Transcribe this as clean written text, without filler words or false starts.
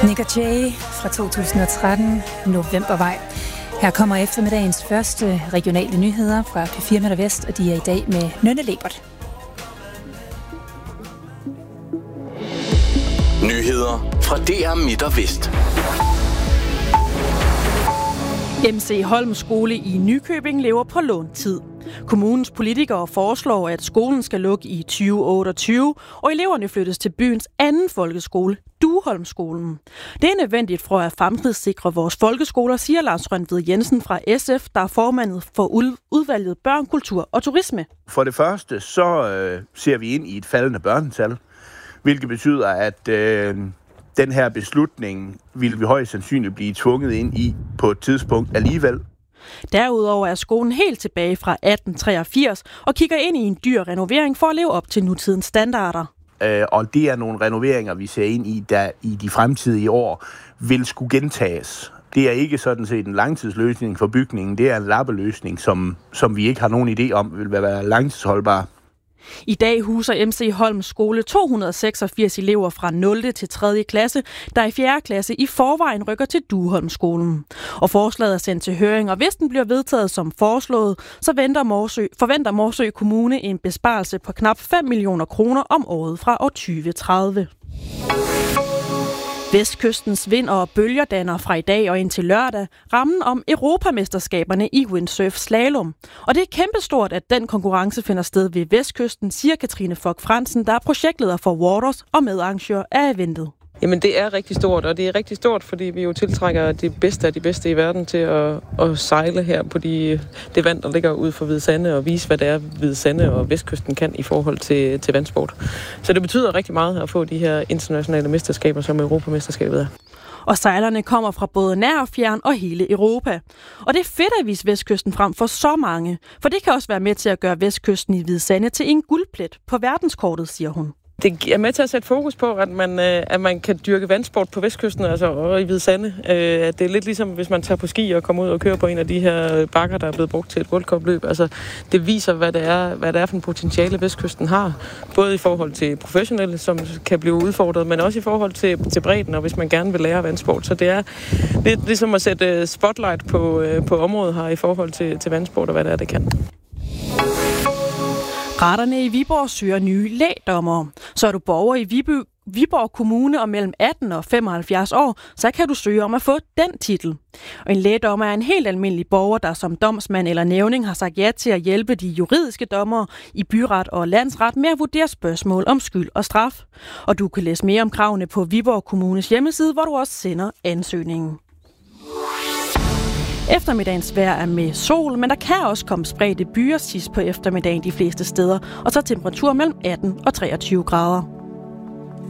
Nick og Jay fra 2013, Novembervej. Her kommer eftermiddagens første regionale nyheder fra P4 Midt og Vest, og de er i dag med Nynne Lebert. Nyheder fra DR Midt og Vest. MC Holm Skole i Nykøbing lever på låntid. Kommunens politikere foreslår, at skolen skal lukke i 2028, og eleverne flyttes til byens anden folkeskole, Dueholmskolen. Det er nødvendigt for at fremtidssikre vores folkeskoler, siger Lars Røntved Jensen fra SF, der er formand for udvalget Børn, Kultur og Turisme. For det første, så ser vi ind i et faldende børnetal, hvilket betyder, at den her beslutning vil vi højst sandsynligt blive tvunget ind i på et tidspunkt alligevel. Derudover er skolen helt tilbage fra 1883 og kigger ind i en dyr renovering for at leve op til nutidens standarder. Og det er nogle renoveringer, vi ser ind i, der i de fremtidige år vil skulle gentages. Det er ikke sådan set en langtidsløsning for bygningen, det er en lappeløsning, som vi ikke har nogen idé om vil være langtidsholdbar. I dag huser MC Holm Skole 286 elever fra 0. til 3. klasse, der i 4. klasse i forvejen rykker til Dueholmskolen. Og forslaget er sendt til høring, og hvis den bliver vedtaget som foreslået, så forventer Morsø Kommune en besparelse på knap 5 millioner kroner om året fra år 2030. Vestkystens vind og bølger danner fra i dag og indtil lørdag rammen om Europamesterskaberne i windsurf slalom. Og det er kæmpestort, at den konkurrence finder sted ved Vestkysten, siger Katrine Fogh Fransen, der er projektleder for Waters og medarrangør af eventet. Jamen det er rigtig stort, og det er rigtig stort, fordi vi jo tiltrækker de bedste af de bedste i verden til at sejle her på det vand, der ligger ude for Hvide Sande, og vise, hvad det er, Hvide Sande og Vestkysten kan i forhold til vandsport. Så det betyder rigtig meget at få de her internationale mesterskaber, som Europamesterskabet er. Og sejlerne kommer fra både nær og fjern og hele Europa. Og det er fedt at vise Vestkysten frem for så mange, for det kan også være med til at gøre Vestkysten i Hvide Sande til en guldplet på verdenskortet, siger hun. Det er med til at sætte fokus på, at man kan dyrke vandsport på Vestkysten, altså og i Hvide Sande. Det er lidt ligesom, hvis man tager på ski og kommer ud og kører på en af de her bakker, der er blevet brugt til et World Cup-løb. Altså, det viser, hvad det er for en potentiale, Vestkysten har. Både i forhold til professionelle, som kan blive udfordret, men også i forhold til bredden, og hvis man gerne vil lære vandsport. Så det er lidt ligesom at sætte spotlight på området her i forhold til vandsport og hvad det er, det kan. Retterne i Viborg søger nye lægdommere. Så er du borger i Viborg Kommune og mellem 18 og 75 år, så kan du søge om at få den titel. Og en lægdommer er en helt almindelig borger, der som domsmand eller nævning har sagt ja til at hjælpe de juridiske dommere i byret og landsret med at vurdere spørgsmål om skyld og straf. Og du kan læse mere om kravene på Viborg Kommunes hjemmeside, hvor du også sender ansøgningen. Eftermiddagens vejr er med sol, men der kan også komme spredte byer sidst på eftermiddagen de fleste steder, og så temperatur mellem 18 og 23 grader.